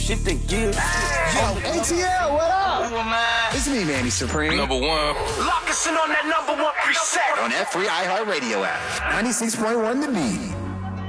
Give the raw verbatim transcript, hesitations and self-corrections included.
shifting gears. Yo, A T L, what up? It's me, Manny Supreme. Number one. Lock us in on that number one preset. On that free iHeartRadio app. ninety-six point one The Beat.